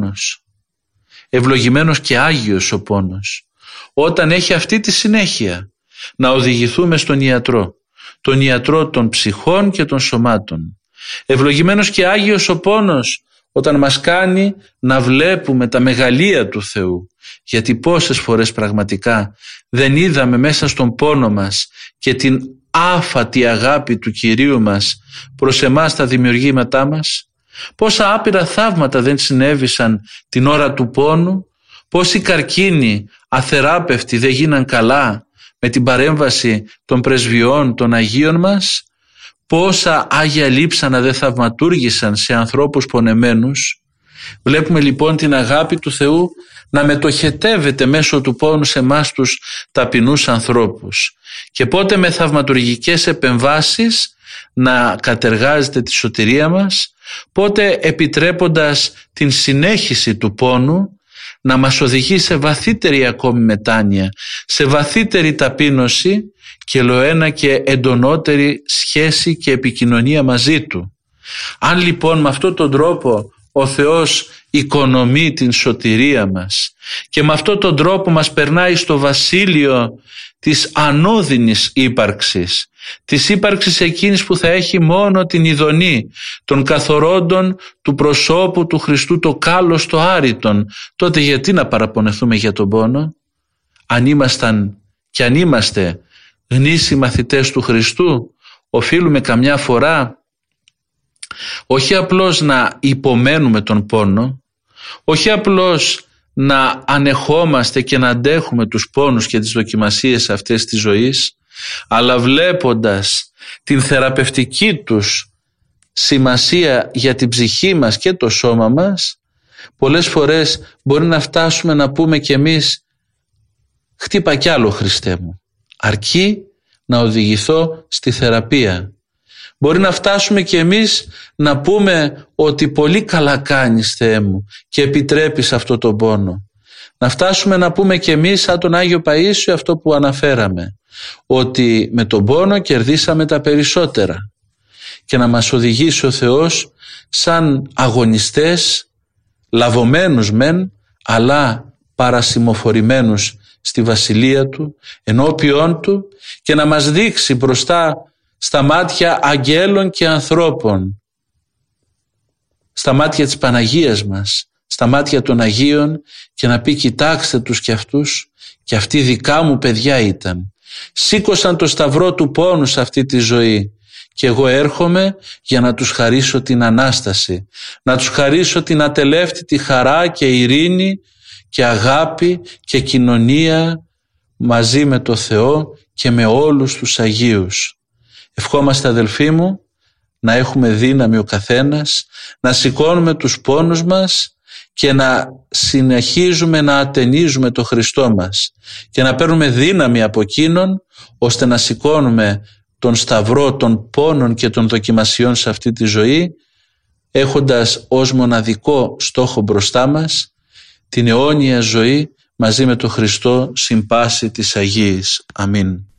πόνος. Ευλογημένος και άγιος ο πόνος, όταν έχει αυτή τη συνέχεια, να οδηγηθούμε στον ιατρό, τον ιατρό των ψυχών και των σωμάτων. Ευλογημένος και άγιος ο πόνος, όταν μας κάνει να βλέπουμε τα μεγαλεία του Θεού, γιατί πόσες φορές πραγματικά δεν είδαμε μέσα στον πόνο μας και την άφατη αγάπη του Κυρίου μας προς εμάς τα δημιουργήματά μας. Πόσα άπειρα θαύματα δεν συνέβησαν την ώρα του πόνου, πόσοι καρκίνοι αθεράπευτοι δεν γίναν καλά με την παρέμβαση των πρεσβειών των Αγίων μας, πόσα Άγια Λείψανα δεν θαυματούργησαν σε ανθρώπους πονεμένους. Βλέπουμε λοιπόν την αγάπη του Θεού να μετοχετεύεται μέσω του πόνου σε εμάς τους ταπεινούς ανθρώπους, και πότε με θαυματουργικές επεμβάσεις να κατεργάζεται τη σωτηρία μας, πότε επιτρέποντας την συνέχιση του πόνου να μας οδηγεί σε βαθύτερη ακόμη μετάνοια, σε βαθύτερη ταπείνωση και ολοένα και εντονότερη σχέση και επικοινωνία μαζί Του. Αν λοιπόν με αυτόν τον τρόπο ο Θεός οικονομεί την σωτηρία μας και με αυτόν τον τρόπο μας περνάει στο βασίλειο της ανώδυνης ύπαρξης, της ύπαρξης εκείνης που θα έχει μόνο την ειδονή των καθορώντων του προσώπου του Χριστού, το κάλος το άρρητον, τότε γιατί να παραπονεθούμε για τον πόνο? Αν ήμασταν και αν είμαστε γνήσιοι μαθητές του Χριστού, οφείλουμε καμιά φορά όχι απλώς να υπομένουμε τον πόνο, όχι απλώς να ανεχόμαστε και να αντέχουμε τους πόνους και τις δοκιμασίες αυτές της ζωής, αλλά βλέποντας την θεραπευτική τους σημασία για την ψυχή μας και το σώμα μας, πολλές φορές μπορεί να φτάσουμε να πούμε κι εμείς «Χτύπα κι άλλο, Χριστέ μου, αρκεί να οδηγηθώ στη θεραπεία». Μπορεί να φτάσουμε κι εμείς να πούμε ότι πολύ καλά κάνεις, Θεέ μου, και επιτρέπεις αυτό τον πόνο. Να φτάσουμε να πούμε κι εμείς σαν τον Άγιο Παΐσιο αυτό που αναφέραμε, ότι με τον πόνο κερδίσαμε τα περισσότερα, και να μας οδηγήσει ο Θεός σαν αγωνιστές, λαβωμένους μεν, αλλά παρασημοφορημένους στη Βασιλεία Του, ενώπιον Του, και να μας δείξει μπροστά στα μάτια αγγέλων και ανθρώπων, στα μάτια της Παναγίας μας, στα μάτια των Αγίων, και να πει «Κοιτάξτε τους κι αυτούς, και αυτοί δικά μου παιδιά ήταν. Σήκωσαν το σταυρό του πόνου σε αυτή τη ζωή, και εγώ έρχομαι για να τους χαρίσω την Ανάσταση, να τους χαρίσω την ατελεύτητη χαρά και ειρήνη και αγάπη και κοινωνία μαζί με το Θεό και με όλους τους Αγίους». Ευχόμαστε, αδελφοί μου, να έχουμε δύναμη ο καθένας, να σηκώνουμε τους πόνους μας και να συνεχίζουμε να ατενίζουμε το Χριστό μας και να παίρνουμε δύναμη από Εκείνον, ώστε να σηκώνουμε τον σταυρό των πόνων και των δοκιμασιών σε αυτή τη ζωή, έχοντας ως μοναδικό στόχο μπροστά μας την αιώνια ζωή μαζί με τον Χριστό συν πάση της Αγίης. Αμήν.